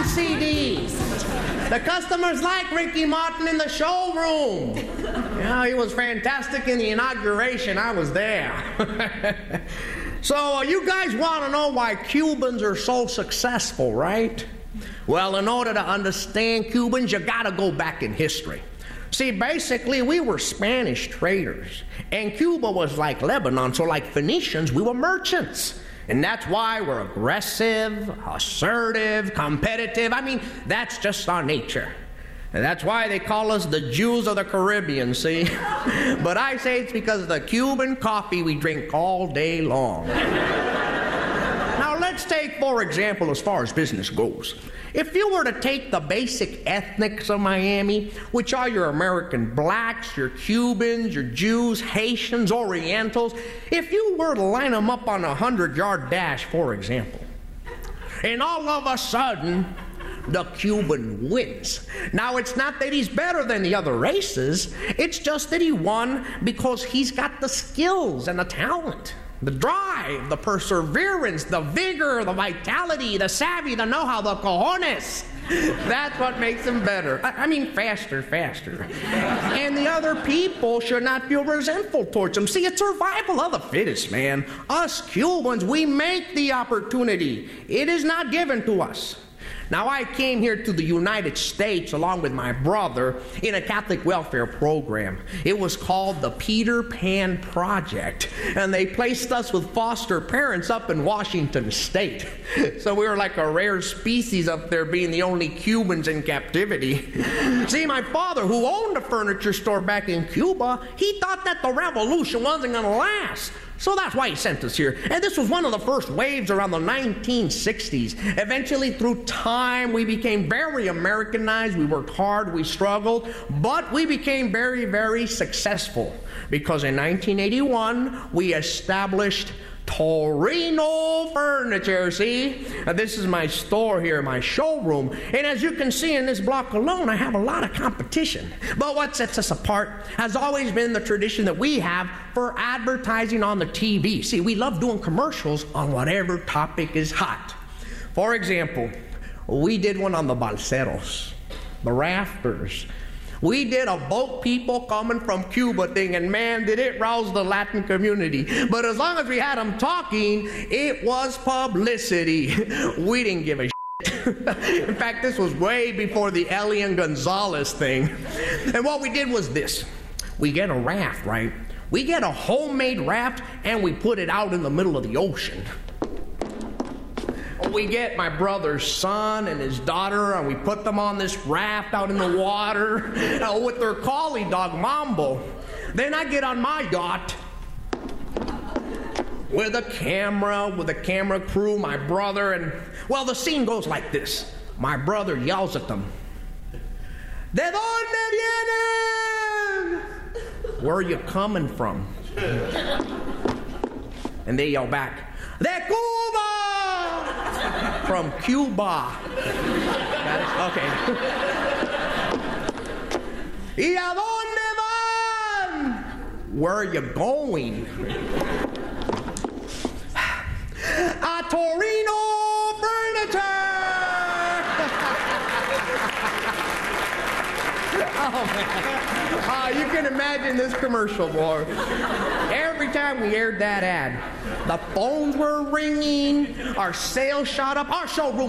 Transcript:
CDs. The customers like Ricky Martin in the showroom. Yeah, he was fantastic in the inauguration. I was there. So you guys want to know why Cubans are so successful, right? Well, in order to understand Cubans, you got to go back in history. See, basically, we were Spanish traders, and Cuba was like Lebanon, so like Phoenicians, we were merchants. And that's why we're aggressive, assertive, competitive. I mean, that's just our nature. And that's why they call us the Jews of the Caribbean, see? But I say it's because of the Cuban coffee we drink all day long. Now, let's take, for example, as far as business goes. If you were to take the basic ethnics of Miami, which are your American blacks, your Cubans, your Jews, Haitians, Orientals, if you were to line them up on a 100-yard dash, for example, and all of a sudden, the Cuban wins. Now, it's not that he's better than the other races, it's just that he won because he's got the skills and the talent. The drive, the perseverance, the vigor, the vitality, the savvy, the know-how, the cojones. That's what makes him better. I mean, faster. And the other people should not feel resentful towards him. See, it's survival of the fittest, man. Us Cubans, we make the opportunity. It is not given to us. Now, I came here to the United States along with my brother in a Catholic welfare program. It was called the Peter Pan Project, and they placed us with foster parents up in Washington State. So we were like a rare species up there, being the only Cubans in captivity. See, my father, who owned a furniture store back in Cuba, he thought that the revolution wasn't going to last. So that's why he sent us here. And this was one of the first waves around the 1960s. Eventually, through time, we became very Americanized. We worked hard, we struggled, but we became very, very successful. Because in 1981, we established Torino Furniture, see? Now, this is my store here, my showroom. And as you can see in this block alone, I have a lot of competition. But what sets us apart has always been the tradition that we have for advertising on the TV. See, we love doing commercials on whatever topic is hot. For example, we did one on the balseros, the rafters. We did a boat people coming from Cuba thing, and man, did it rouse the Latin community. But as long as we had them talking, it was publicity. We didn't give a shit. In fact, this was way before the Elian Gonzalez thing. And what we did was this. We get a raft, right? We get a homemade raft, and we put it out in the middle of the ocean. We get my brother's son and his daughter, and we put them on this raft out in the water with their collie dog, Mambo. Then I get on my yacht with a camera crew, my brother, and, well, the scene goes like this. My brother yells at them, "¿De dónde vienen?" "Where are you coming from?" And they yell back, "De Cuba!" From Cuba. Okay. ¿Y a dónde van? Where are you going? A Torino Furniture! Oh, man. You can imagine this commercial, boy. Every time we aired that ad, the phones were ringing, our sales shot up, our showroom